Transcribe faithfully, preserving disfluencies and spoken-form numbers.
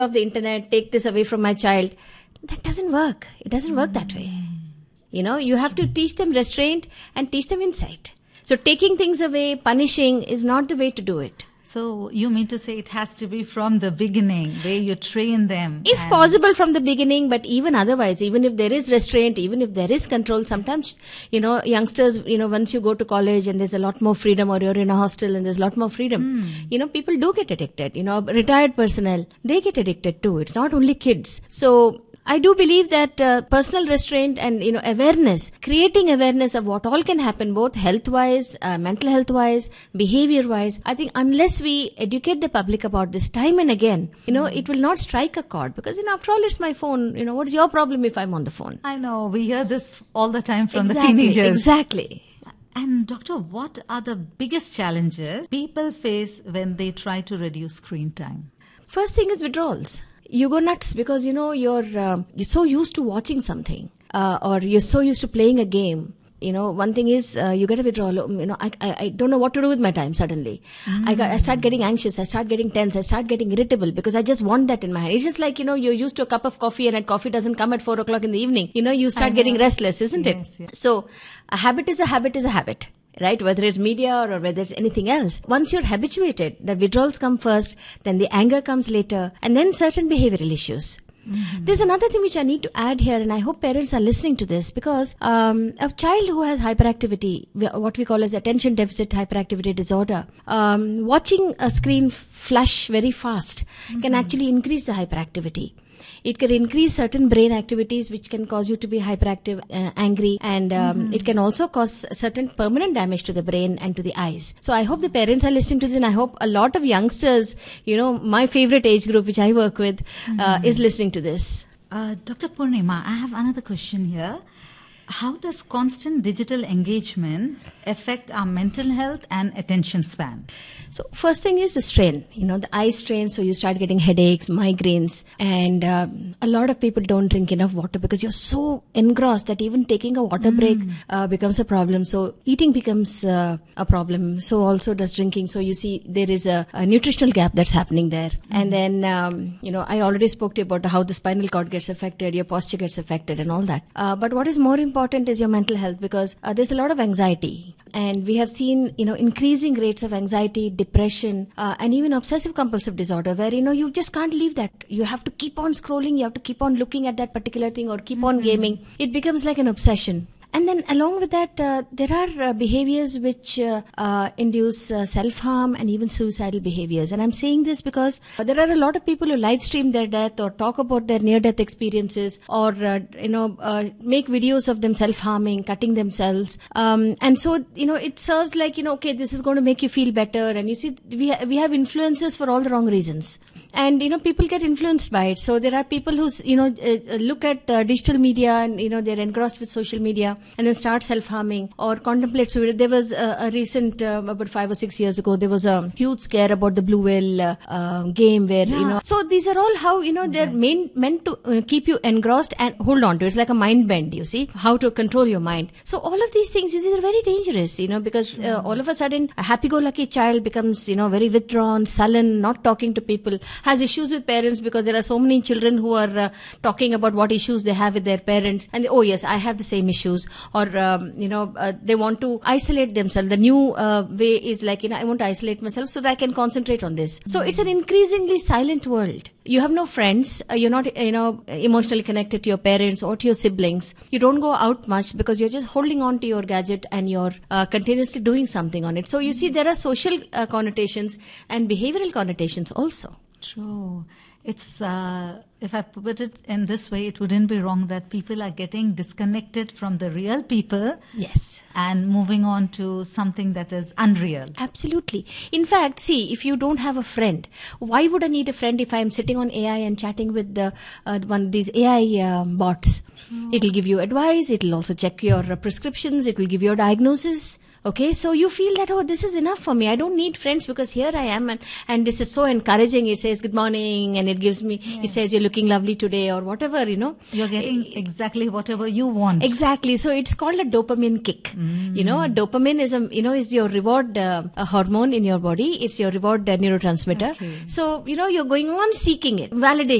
of the internet, take this away from my child. That doesn't work. It doesn't work that way. You know, you have to teach them restraint and teach them insight. So taking things away, punishing is not the way to do it. So you mean to say it has to be from the beginning, where you train them? If possible from the beginning, but even otherwise, even if there is restraint, even if there is control, sometimes, you know, youngsters, you know, once you go to college and there's a lot more freedom, or you're in a hostel and there's a lot more freedom, mm. you know, people do get addicted. You know, retired personnel, they get addicted too. It's not only kids. So I do believe that uh, personal restraint and, you know, awareness, creating awareness of what all can happen, both health-wise, uh, mental health-wise, behavior-wise. I think unless we educate the public about this time and again, you know, mm. it will not strike a chord, because, you know, after all, it's my phone. You know, what's your problem if I'm on the phone? I know. We hear this all the time from exactly, the teenagers. Exactly. And doctor, what are the biggest challenges people face when they try to reduce screen time? First thing is withdrawals. You go nuts because, you know, you're uh, you're so used to watching something, uh, or you're so used to playing a game. You know, one thing is uh, you get a withdrawal. You know, I, I I don't know what to do with my time suddenly. Mm. I got, I start getting anxious. I start getting tense. I start getting irritable because I just want that in my hand. It's just like, you know, you're used to a cup of coffee and that coffee doesn't come at four o'clock in the evening. You know, you start getting restless, isn't yes, it? Yes. So a habit is a habit is a habit. Right? Whether it's media or whether it's anything else. Once you're habituated, the withdrawals come first, then the anger comes later, and then certain behavioral issues. Mm-hmm. There's another thing which I need to add here, and I hope parents are listening to this, because um, a child who has hyperactivity, what we call as attention deficit hyperactivity disorder, um, watching a screen flash very fast mm-hmm. can actually increase the hyperactivity. It can increase certain brain activities which can cause you to be hyperactive, uh, angry, and um, mm-hmm. it can also cause certain permanent damage to the brain and to the eyes. So I hope the parents are listening to this, and I hope a lot of youngsters, you know, my favorite age group which I work with, mm-hmm. uh, is listening to this. Uh, Doctor Purnima, I have another question here. How does constant digital engagement affect our mental health and attention span? So first thing is the strain, you know, the eye strain. So you start getting headaches, migraines, and um, a lot of people don't drink enough water because you're so engrossed that even taking a water mm. break uh, becomes a problem. So eating becomes uh, a problem. So also does drinking. So you see there is a, a nutritional gap that's happening there. Mm. And then, um, you know, I already spoke to you about how the spinal cord gets affected, your posture gets affected and all that. Uh, but what is more important is your mental health, because uh, there's a lot of anxiety. And we have seen, you know, increasing rates of anxiety, depression, uh, and even obsessive compulsive disorder, where, you know, you just can't leave that. You have to keep on scrolling. You have to keep on looking at that particular thing, or keep mm-hmm. on gaming. It becomes like an obsession. And then along with that, uh, there are uh, behaviors which uh, uh, induce uh, self-harm and even suicidal behaviors. And I'm saying this because uh, there are a lot of people who live stream their death or talk about their near-death experiences, or, uh, you know, uh, make videos of them self-harming, cutting themselves. Um, and so, you know, it serves like, you know, okay, this is going to make you feel better. And you see, we, ha- we have influences for all the wrong reasons. And, you know, people get influenced by it. So there are people who, you know, uh, look at uh, digital media and, you know, they're engrossed with social media and then start self-harming or contemplate suicide. There was a, a recent, um, about five or six years ago, there was a huge scare about the Blue Whale uh, uh, game where, yeah. you know, so these are all how, you know, they're okay. main, meant to uh, keep you engrossed and hold on to it. It's like a mind bend, you see, how to control your mind. So all of these things, you see, they're very dangerous, you know, because uh, all of a sudden a happy-go-lucky child becomes, you know, very withdrawn, sullen, not talking to people, has issues with parents because there are so many children who are uh, talking about what issues they have with their parents, and they, oh yes, I have the same issues, or um, you know uh, they want to isolate themselves. The new uh, way is like, you know, I want to isolate myself so that I can concentrate on this. So mm-hmm. it's an increasingly silent world. You have no friends. Uh, you're not, you know, emotionally connected to your parents or to your siblings. You don't go out much because you're just holding on to your gadget and you're uh, continuously doing something on it. So you see, there are social uh, connotations and behavioral connotations also. True. It's, uh, if I put it in this way, it wouldn't be wrong that people are getting disconnected from the real people. Yes. And moving on to something that is unreal. Absolutely. In fact, see, if you don't have a friend, why would I need a friend if I'm sitting on A I and chatting with the, uh, one of these A I um, bots? True. It'll give you advice. It'll also check your uh, prescriptions. It will give you a diagnosis. Okay, so you feel that, oh, this is enough for me. I don't need friends because here I am, and, and this is so encouraging. It says good morning, and it gives me, yeah. it says you're looking lovely today, or whatever, you know. You're getting it, exactly whatever you want. Exactly. So it's called a dopamine kick. Mm. You know, a dopamine is a, you know, is your reward uh, a hormone in your body. It's your reward uh, neurotransmitter. Okay. So, you know, you're going on seeking it. Validation.